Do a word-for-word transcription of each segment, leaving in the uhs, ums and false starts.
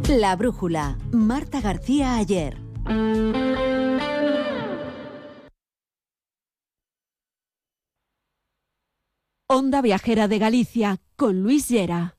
La Brújula, Marta García Ayer. Onda Viajera de Galicia, con Luis Llera.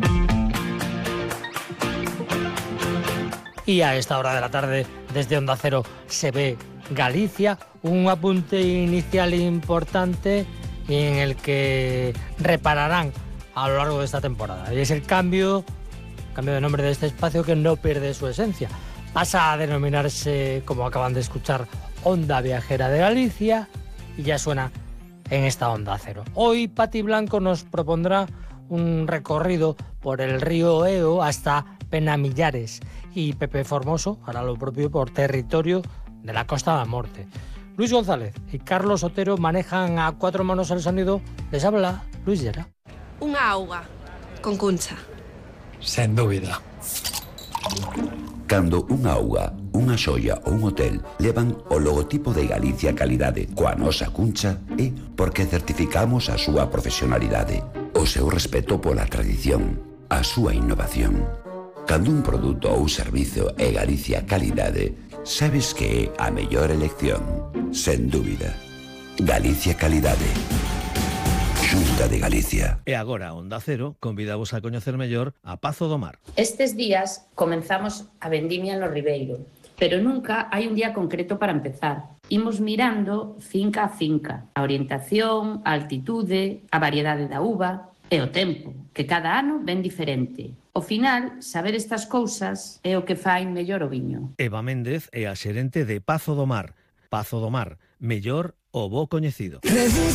Y a esta hora de la tarde, desde Onda Cero, se ve Galicia, un apunte inicial importante en el que repararán a lo largo de esta temporada. Y es el cambio, cambio de nombre de este espacio que no pierde su esencia. Pasa a denominarse, como acaban de escuchar, Onda Viajera de Galicia, y ya suena en esta Onda Cero. Hoy Pati Blanco nos propondrá un recorrido por el río Eo hasta Penamillares, y Pepe Formoso hará lo propio por territorio de la Costa da Morte. Luis González y Carlos Otero manejan a cuatro manos el sonido. Les habla Luis Llera. Unha auga con cuncha. Sen dúbida. Cando unha auga, unha xoia ou un hotel levan o logotipo de Galicia Calidade coa nosa cuncha, é porque certificamos a súa profesionalidade, o seu respeto pola tradición, a súa innovación. Cando un produto ou servizo é Galicia Calidade, sabes que é a mellor elección, sen dúbida. Galicia Calidade. Xunta de Galicia. E agora Onda Cero convidamos a coñecer mellor a Pazo do Mar. Estes días comenzamos a vendimia no Ribeiro, pero nunca hai un día concreto para empezar. Imos mirando finca a finca, a orientación, a altitude, a variedade da uva e o tempo, que cada ano ven diferente. Ao final, saber estas cousas é o que fai mellor o viño. Eva Méndez é a xerente de Pazo do Mar. Pazo do Mar, mellor o bo coñecido.